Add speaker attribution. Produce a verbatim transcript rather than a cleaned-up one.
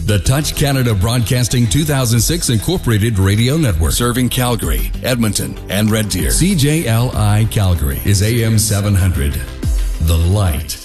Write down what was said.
Speaker 1: The Touch Canada Broadcasting two thousand six Incorporated Radio Network, serving Calgary, Edmonton, and Red Deer. C J L I Calgary is A M seven hundred. The Light.